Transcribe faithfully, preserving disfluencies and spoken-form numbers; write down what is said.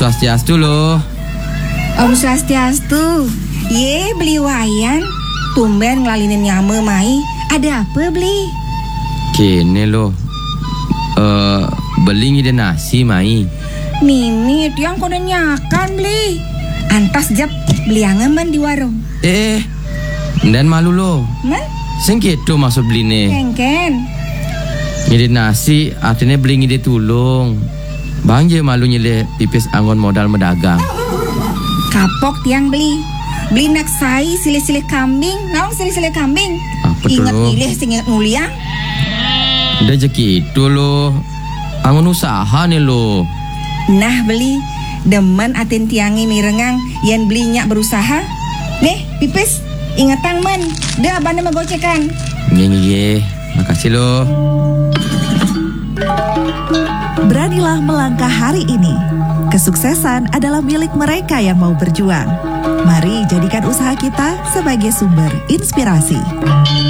Swastiastu loh. Om Swastiastu. Ye, beli wayan. Tumben ngelalinin nyame mai. Ada apa beli? Kene loh. Eh, beli ngide nasi mai. Mimit yang kau nyakan beli. Antas jap beli angeman di warung. Eh, dan malu loh. Man? Sengketo maksud beli nih. Ken-ken. Ngide nasi artinya beli ngide tulung. Bang je malu nyile pipis anggon modal mendagang. Kapok tiang beli. Beli nak sai silih-silih kambing. Naong silih-silih kambing? Apa Ingat tuh? pilih sing ingat mulia. Udah jeki itu loh. Anggon usaha nih loh. Nah beli. Demen atin tiangi mirengang. Yang belinya berusaha. Nih pipis. Ingetang men. Dah abang megocekan. Nge-nge. Makasih loh. Beranilah melangkah hari ini. Kesuksesan adalah milik mereka yang mau berjuang. Mari jadikan usaha kita sebagai sumber inspirasi.